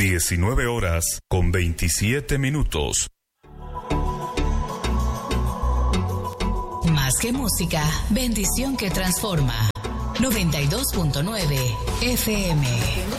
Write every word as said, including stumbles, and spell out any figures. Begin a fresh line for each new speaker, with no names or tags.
diecinueve horas con veintisiete minutos.
Más que música, bendición que transforma. noventa y dos punto nueve F M.